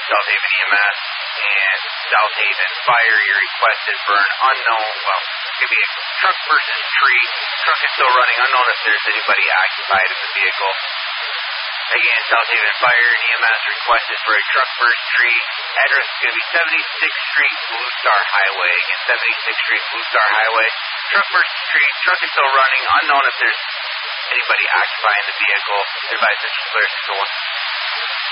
South Haven EMS and South Haven Fire. Your request is for an unknown, well, it's going to be a truck versus tree. Truck is still running, unknown if there's anybody occupied in the vehicle. Again, South Haven Fire and EMS request is for a truck versus tree. Address is going to be 76th Street, Blue Star Highway. Again, 76th Street, Blue Star Highway. Truck versus tree. Truck is still running, unknown if there's anybody occupying the vehicle. Advise that you clear 601.